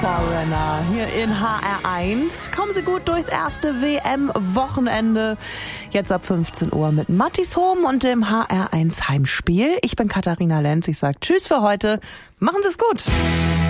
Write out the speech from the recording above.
Foreigner hier in HR1. Kommen Sie gut durchs erste WM-Wochenende. Jetzt ab 15 Uhr mit Mattis Home und dem HR1 Heimspiel. Ich bin Katharina Lenz. Ich sage Tschüss für heute. Machen Sie es gut.